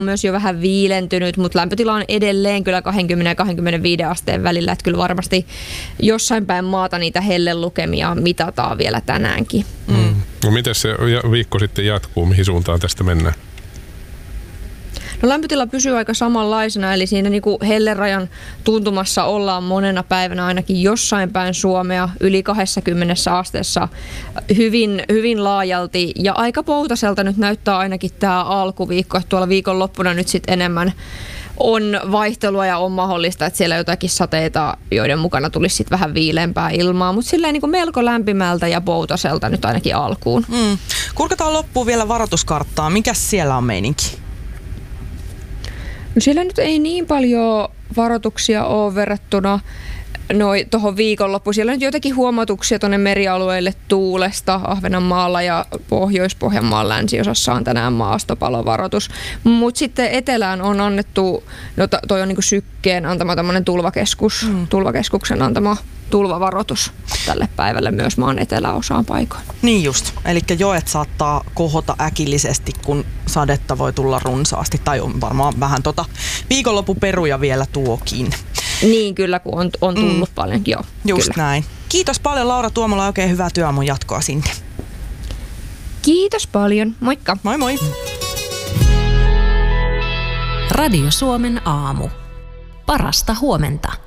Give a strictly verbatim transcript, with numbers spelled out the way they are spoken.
myös jo vähän viilentynyt, mutta lämpötila on edelleen kyllä kaksikymmentä ja kaksikymmentäviisi asteen välillä, että kyllä varmasti jossain päin maata niitä hellelukemia mitataan vielä tänäänkin. Mm. No miten se viikko sitten jatkuu, mihin suuntaan tästä mennään? No lämpötila pysyy aika samanlaisena, eli siinä niin kuin hellerajan tuntumassa ollaan monena päivänä ainakin jossain päin Suomea yli kaksikymmentä asteessa hyvin, hyvin laajalti. Ja aika poutaselta nyt näyttää ainakin tämä alkuviikko, että tuolla viikonloppuna nyt sitten enemmän on vaihtelua ja on mahdollista, että siellä jotakin sateita, joiden mukana tulisi sitten vähän viileämpää ilmaa, mutta silleen niin kuin melko lämpimältä ja poutaselta nyt ainakin alkuun. Mm. Kurkataan loppuun vielä varoituskarttaa. Mikäs siellä on meininki? No siellä nyt ei niin paljon varoituksia ole verrattuna tuohon viikonloppuun. Siellä on nyt jotakin huomautuksia tuonne merialueille tuulesta. Ahvenanmaalla ja Pohjois-Pohjanmaan länsiosassa on tänään maastopalovaroitus. Mutta sitten etelään on annettu, no to, toi on niinku Sykkeen antama tämmöinen tulvakeskus, mm. tulvakeskuksen antama tulvavaroitus tälle päivälle myös maan eteläosaan paikoin. Niin just. Eli joet saattaa kohota äkillisesti, kun sadetta voi tulla runsaasti. Tai on varmaan vähän tota viikonloppuperuja vielä tuokin. Niin kyllä, kun on, on tullut mm. paljon. Joo, just kyllä. Näin. Kiitos paljon Laura Tuomola, oikein hyvää työaamun jatkoa sinne. Kiitos paljon. Moikka. Moi moi. Radio Suomen aamu. Parasta huomenta.